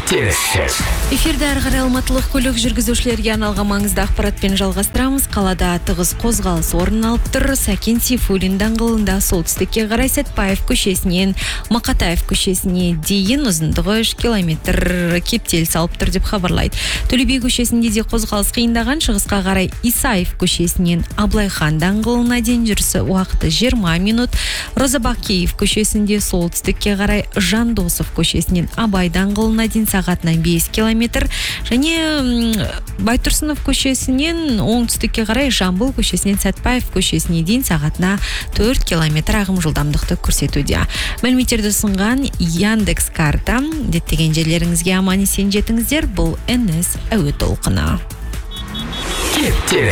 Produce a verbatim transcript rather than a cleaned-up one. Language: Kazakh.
Кептеліс. Эфирде ары қарай алматылық көлік жүргізушілерге арналған маңызды ақпаратпен жалғастырамыз. Қалада тығыз қозғалыс орын алып тұр. Сәкен Сейфуллин даңғылында солтүстікке қарай Сәтпаев көшесінен Мақатаев көшесіне дейін ұзындығы үш километр кептеліс алып тұр деп хабарлайды. Төле би көшесінде де қозғалыс қиындаған. Шығысқа қарай Исаев көшесінен Абылайхан даңғылына дейін жүрісі уақыты жиырма минут. Роза Бақиев көшесінде солтүстікке қарай Жандосов көшесінен Абай даңғылына дейін сағатына бес километр. Және Байтұрсынов көшесінен оңтүстікке қарай Жамбыл көшесінен Сәтпаев көшесіне дейін сағатына төрт километр ағым жылдамдықты көрсетуде. Мәліметтерді ұсынған Яндекс карта. Деттеген жерлеріңізге аман есен жетіңіздер. Бұл эн эс әуе толқыны. Кептеліс.